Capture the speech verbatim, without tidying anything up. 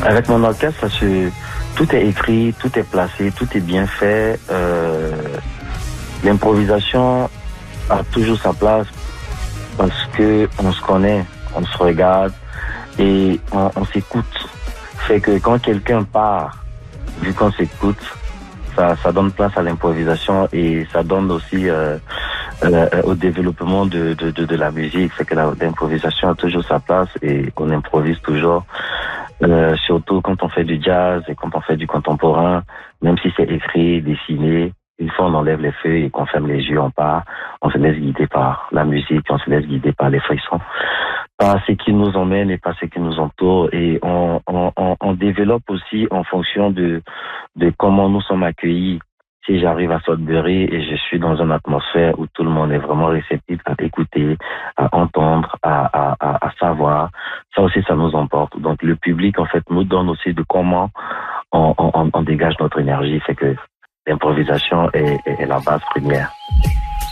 Avec mon orchestre, ça se, tout est écrit, tout est placé, tout est bien fait. Euh, l'improvisation a toujours sa place parce que on se connaît, on se regarde et on, on s'écoute. Fait que quand quelqu'un part, vu qu'on s'écoute, ça, ça donne place à l'improvisation et ça donne aussi euh, euh, au développement de, de, de, de la musique. Fait que l'improvisation a toujours sa place et on improvise toujours. Euh, surtout quand on fait du jazz et quand on fait du contemporain, même si c'est écrit, dessiné, une fois on enlève les feuilles et qu'on ferme les yeux, on part, on se laisse guider par la musique, on se laisse guider par les frissons, par ce qui nous emmène et par ce qui nous entoure, et on, on, on, on développe aussi en fonction de, de comment nous sommes accueillis. Si j'arrive à Sudbury et je suis dans une atmosphère où tout le monde est vraiment réceptif à écouter, à entendre, à, à, à, à savoir, ça aussi, ça nous emporte. Donc, le public, en fait, nous donne aussi de comment on, on, on dégage notre énergie. C'est que l'improvisation est, est, est la base première.